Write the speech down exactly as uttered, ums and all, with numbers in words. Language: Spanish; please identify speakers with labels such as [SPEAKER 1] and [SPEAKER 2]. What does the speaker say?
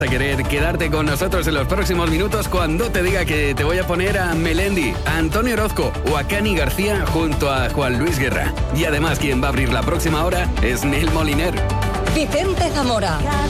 [SPEAKER 1] a querer quedarte con nosotros en los próximos minutos cuando te diga que te voy a poner a Melendi, a Antonio Orozco o a Cani García junto a Juan Luis Guerra. Y además quien va a abrir la próxima hora es Nel Moliner.
[SPEAKER 2] Vicente Zamora.